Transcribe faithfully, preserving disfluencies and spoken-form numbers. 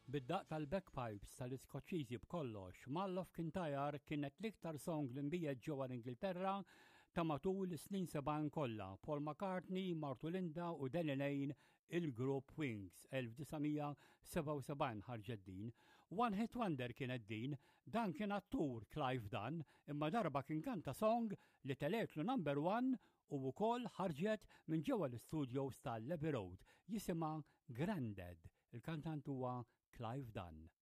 Bid-daq tal-backpipes tal-Iskoċċiżi b'kollox, Mall of Kintyre kienet l-iktar song li nbiegħet ġewwa l-Ingilterra ta' matul is-snin sebgħin kollha. Paul McCartney, Martu Linda u Danny Lane il-grupp Wings elf tisa' seba' u sebgħin ħarġet din. One Hit Wonder kienet din, dan kien attur Clive Dunn, imma darba kien kanta song li teletlu number one u wkoll ħarġet minn ġewwa l-studios tal-Abbey Road jisimha Grandad. Il-kantant huwa Clive Dunn.